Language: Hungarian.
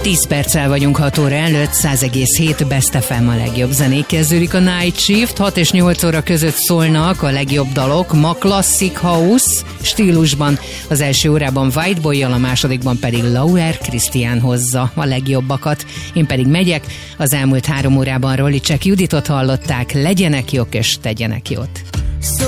10 perccel vagyunk 6 óra előtt, 100,7 Best FM a legjobb zenék. Kezdődik a Night Shift, 6 és 8 óra között szólnak a legjobb dalok, ma Classic House stílusban. Az első órában White Boy-jal, a másodikban pedig Lauer Christian hozza a legjobbakat. Én pedig megyek, az elmúlt 3 órában Rolicek Juditot hallották, legyenek jók és tegyenek jót.